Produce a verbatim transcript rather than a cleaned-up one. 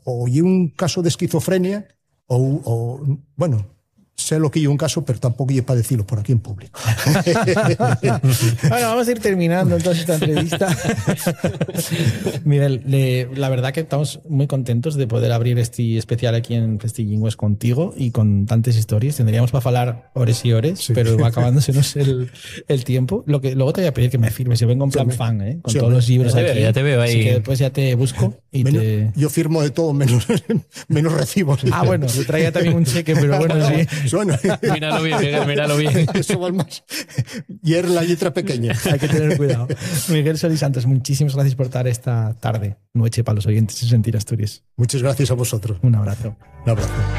o hay un caso de esquizofrenia o, o bueno, sé lo que hay un caso, pero tampoco hay para decirlo por aquí en público. Bueno, vamos a ir terminando entonces esta entrevista. Miguel, le, la verdad que estamos muy contentos de poder abrir este especial aquí en Festillingües contigo y con tantas historias. Tendríamos para hablar horas y horas, sí. Pero va acabándosenos el, el tiempo. Lo que luego te voy a pedir que me firmes. Yo vengo en plan sí, fan, ¿eh? Con sí, todos los libros ya aquí. Veo, ya te veo ahí. Así que después ya te busco y menos, te... Yo firmo de todo menos, menos recibos. Ah, bueno, te traía también un cheque, pero bueno, sí. Bueno, míralo bien, Miguel, míralo bien. Eso va más. Y era la letra pequeña. Hay que tener cuidado. Miguel Solís Santos, muchísimas gracias por estar esta tarde, noche para los oyentes de Sentir Asturias. Muchas gracias a vosotros. Un abrazo. Un abrazo.